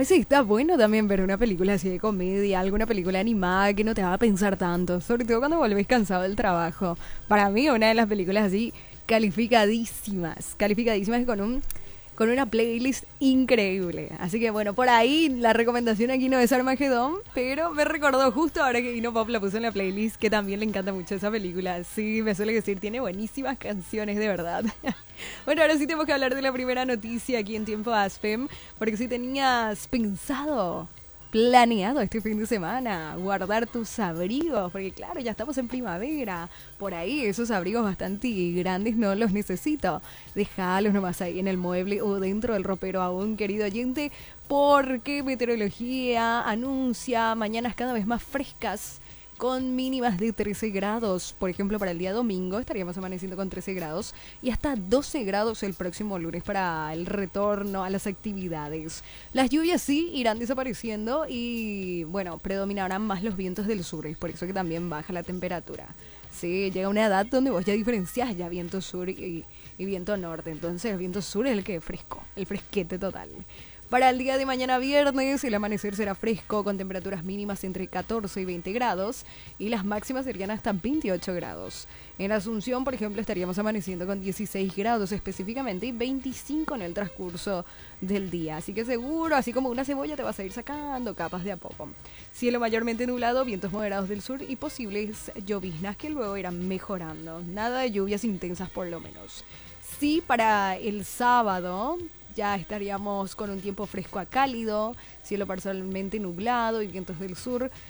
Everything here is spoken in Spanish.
veces está bueno también ver una película así de comedia, alguna película animada que no te haga pensar tanto, sobre todo cuando volvés cansado del trabajo. Para mí, una de las películas así calificadísimas y con una playlist increíble. Así que bueno, por ahí la recomendación aquí no es Armagedón, pero me recordó justo ahora que Vino Pop la puso en la playlist, que también le encanta mucho esa película. Sí, me suele decir, tiene buenísimas canciones de verdad. Bueno, ahora sí tenemos que hablar de la primera noticia aquí en Tiempo Aspem, porque si tenías pensado, planeado este fin de semana, guardar tus abrigos, porque claro, ya estamos en primavera, por ahí esos abrigos bastante grandes no los necesito, déjalos nomás ahí en el mueble o dentro del ropero aún, querido oyente, porque meteorología anuncia mañanas cada vez más frescas con mínimas de 13 grados. Por ejemplo, para el día domingo estaríamos amaneciendo con 13 grados y hasta 12 grados el próximo lunes para el retorno a las actividades. Las lluvias sí irán desapareciendo y, bueno, predominarán más los vientos del sur, y por eso que también baja la temperatura. Sí, llega una edad donde vos ya diferenciás ya viento sur y viento norte. Entonces el viento sur es el que es fresco, el fresquete total. Para el día de mañana viernes, el amanecer será fresco con temperaturas mínimas entre 14 y 20 grados y las máximas serían hasta 28 grados. En Asunción, por ejemplo, estaríamos amaneciendo con 16 grados específicamente y 25 en el transcurso del día. Así que seguro, así como una cebolla, te vas a ir sacando capas de a poco. Cielo mayormente nublado, vientos moderados del sur y posibles lloviznas que luego irán mejorando. Nada de lluvias intensas por lo menos. Sí, para el sábado ya estaríamos con un tiempo fresco a cálido, cielo parcialmente nublado y vientos del sur